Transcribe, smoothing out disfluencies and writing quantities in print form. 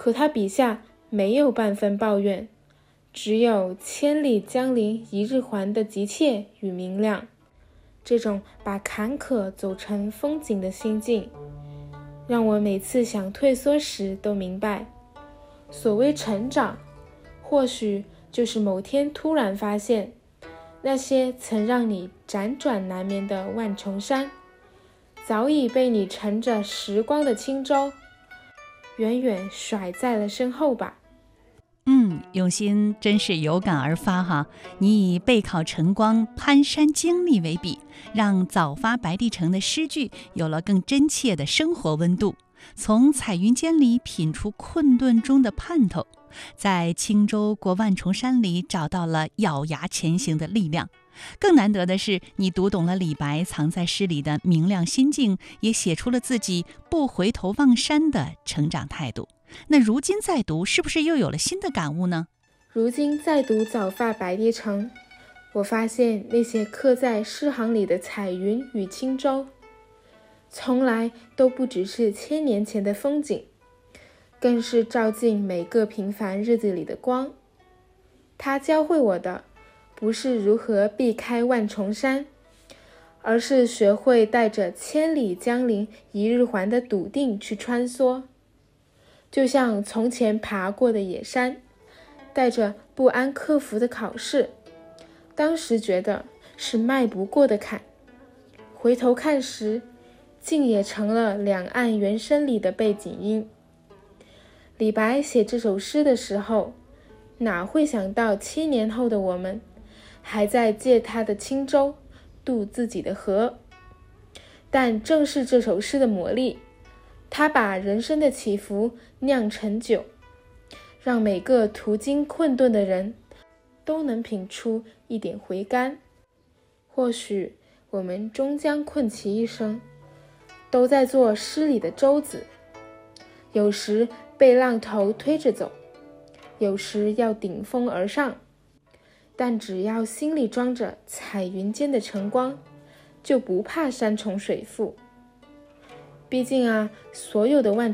可他笔下没有半分抱怨，只有千里江陵一日还的急切与明亮。这种把坎坷走成风景的心境，让我每次想退缩时都明白，所谓成长，或许就是某天突然发现，那些曾让你辗转难眠的万重山，早已被你乘着时光的轻舟，远远甩在了身后吧。 永新真是有感而发哈！你以背靠晨光、攀山经历为笔，让早发白帝城的诗句有了更真切的生活温度。从彩云间里品出困顿中的盼头，在轻舟过万重山里找到了咬牙前行的力量。更难得的是，你读懂了李白藏在诗里的明亮心境，也写出了自己不回头望山的成长态度。那如今再读，是不是又有了新的感悟呢？ 如今再读早发白帝城，我发现那些刻在诗行里的彩云与轻舟，从来都不只是千年前的风景，更是照进每个平凡日子里的光。它教会我的不是如何避开万重山，而是学会带着千里江陵一日还的笃定去穿梭。就像从前爬过的野山，带着不安克服的考试，当时觉得是迈不过的坎，回头看时，竟也成了两岸猿声里的背景音。李白写这首诗的时候，哪会想到7年后的我们还在借他的轻舟渡自己的河？但正是这首诗的魔力，他把人生的起伏酿成酒，让每个途经困顿的人都能品出一点回甘。或许我们终将困其一生，都在做诗里的舟子，有时被浪头推着走，有时要顶风而上，但只要心里装着彩云间的晨光，就不怕山重水复。毕竟所有的万